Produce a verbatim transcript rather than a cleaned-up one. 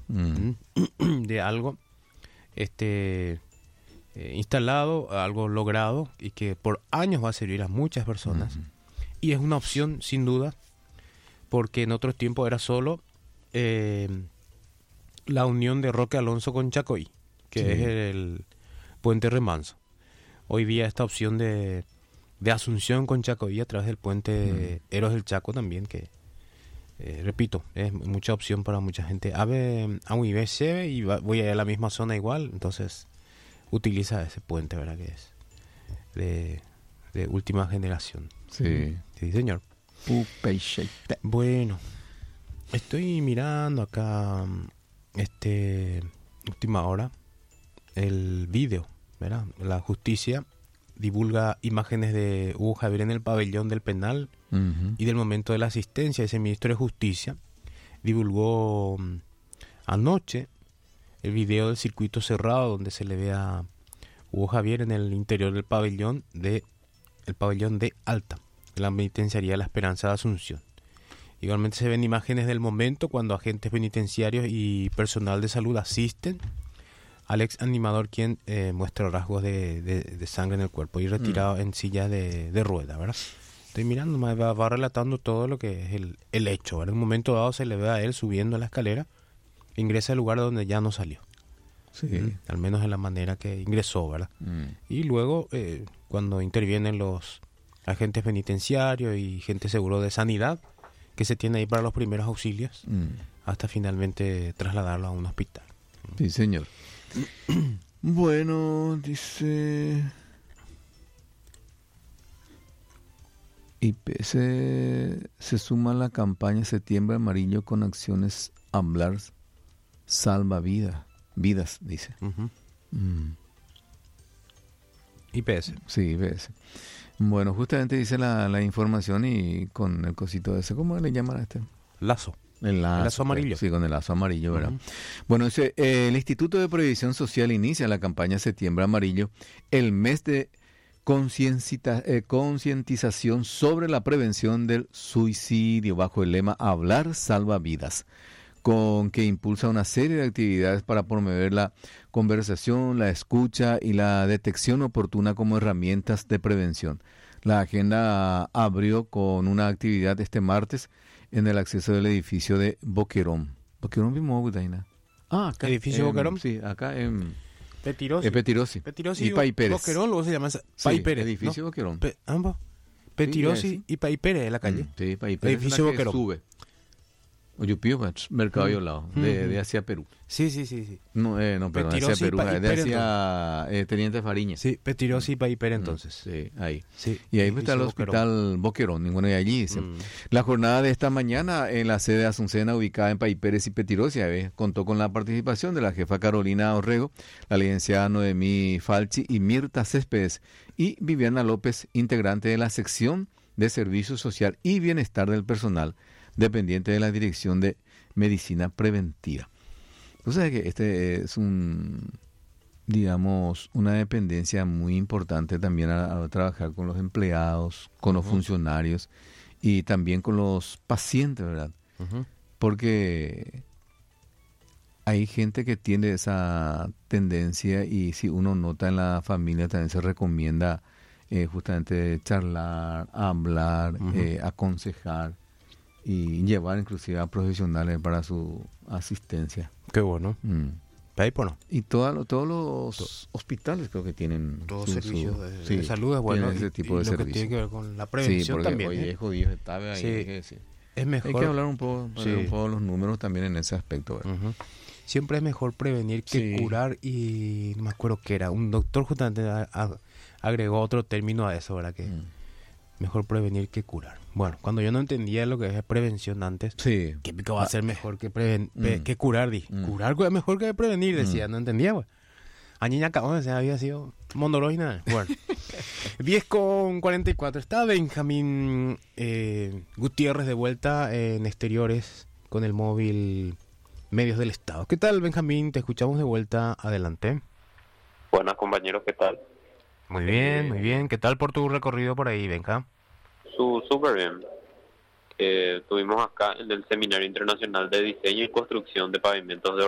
Mm. de algo este eh, instalado, algo logrado y que por años va a servir a muchas personas. Mm. Y es una opción sin duda, porque en otros tiempos era solo eh, la unión de Roque Alonso con Chacoí, que Sí. es el puente Remanso. Hoy día esta opción de, de Asunción con Chacoí a través del puente Mm. Héroes del Chaco también, que eh, repito, es mucha opción para mucha gente. Ave a muy se y va, voy a ir a la misma zona igual, entonces utiliza ese puente, ¿verdad? Que es de, de última generación. Sí. Sí, señor. Upeixeite. Bueno, estoy mirando acá, este, última hora, el video, ¿verdad? La justicia divulga imágenes de Hugo Javier en el pabellón del penal Ujú. y del momento de la asistencia. Ese ministro de Justicia divulgó mm, anoche el video del circuito cerrado donde se le ve a Hugo Javier en el interior del pabellón de el pabellón de Alta, de la penitenciaría de La Esperanza de Asunción. Igualmente se ven imágenes del momento cuando agentes penitenciarios y personal de salud asisten al ex animador, quien eh, muestra rasgos de, de, de sangre en el cuerpo y retirado Mm. en silla de, de rueda, ¿verdad? Estoy mirando, me va, va relatando todo lo que es el, el hecho, ¿verdad? En un momento dado se le ve a él subiendo la escalera, ingresa al lugar donde ya no salió. Sí. ¿Mm? Al menos en la manera que ingresó, ¿verdad? Mm. Y luego, eh, cuando intervienen los agentes penitenciarios y gente seguro de sanidad, que se tiene ahí para los primeros auxilios, Mm. hasta finalmente trasladarlo a un hospital. Sí, señor. Bueno, dice... I P S se suma a la campaña Septiembre Amarillo con acciones Hablar Salva Vida, Vidas, dice. Uh-huh. Mm. I P S. Sí, I P S. Bueno, justamente dice la, la información y con el cosito ese, ¿cómo le llaman a este? Lazo. El lazo, El lazo amarillo. Sí, con el lazo amarillo, ¿verdad? Uh-huh. Bueno, dice, eh, el Instituto de Previsión Social inicia la campaña Septiembre Amarillo, el mes de conciencita- eh, concientización sobre la prevención del suicidio bajo el lema Hablar salva vidas, con que impulsa una serie de actividades para promover la conversación, la escucha y la detección oportuna como herramientas de prevención. La agenda abrió con una actividad este martes en el acceso del edificio de Boquerón. Boquerón vimos Budaina. Ah, acá. ¿Edificio em, Boquerón? Sí, acá en Petirosi. eh, Petirosi. Petirosi y Pay Pérez. Boquerón, luego se llama Sí, Pay Pérez. edificio ¿no? Boquerón. Pe- ambos. Petirosi Sí, y Pay Pérez en la calle. Mm, sí, Pay Pérez es Edificio la que Boquerón. sube. Oyupío, pues, Mercado Mm. Violado, de, Mm. de hacia Perú. Sí, sí, sí, sí. No, eh, no, perdón, hacia Petirosi y Perú, Pa- y de Pérez, hacia eh, Teniente Fariña. Sí, Petirosi y Pay Pérez Mm, entonces. Sí, ahí. Sí. Y ahí está el Edificio hospital Boquerón, ninguno de allí. Dice. Mm. La jornada de esta mañana en la sede Asuncena, ubicada en Pay Pérez y Petirosi, eh, contó con la participación de la jefa Carolina Orrego, la licenciada Noemí Falchi y Mirta Céspedes, y Viviana López, integrante de la sección de Servicio Social y Bienestar del Personal, dependiente de la Dirección de Medicina Preventiva. Tú sabes que este es un, digamos, una dependencia muy importante también a, a trabajar con los empleados, con los Ujú. funcionarios y también con los pacientes, ¿verdad? Ujú. Porque hay gente que tiene esa tendencia y si uno nota en la familia también se recomienda eh, justamente charlar, hablar, Ujú. eh, aconsejar y llevar inclusive a profesionales para su asistencia. Qué bueno. Mm. Ahí por no. Y toda lo- todos los hospitales creo que tienen Todos su- servicios su- de, sí, de salud es bueno. tienen ese y- tipo y de lo que servicio. tiene que ver con la Sí, prevención porque también. oye, ¿eh? es jodido, está ahí, Sí. hay que decir. Es mejor. Hay que hablar un poco, poner Sí. un poco los números también en ese aspecto, ¿verdad? Ujú. Siempre es mejor prevenir que Sí. curar y no me acuerdo qué era. Un doctor justamente a- a- agregó otro término a eso, ¿verdad? Que Mm. mejor prevenir que curar. Bueno, cuando yo no entendía lo que es prevención antes, Sí. ¿qué pico va a ser mejor que, preven pe- Mm. que curar? Dije, Mm. curar es mejor que prevenir, decía, Mm. no entendía, güey. Añiña acabó, o sea, había sido mondoro y nada. Bueno, diez con cuarenta y cuatro. Está Benjamín eh, Gutiérrez de vuelta en exteriores con el móvil Medios del Estado. ¿Qué tal, Benjamín? Te escuchamos de vuelta. Adelante. Buenas compañeros, ¿qué tal? Muy bien, muy bien. ¿Qué tal por tu recorrido por ahí, Benja? Su, súper bien. Eh, estuvimos acá en el Seminario Internacional de Diseño y Construcción de Pavimentos de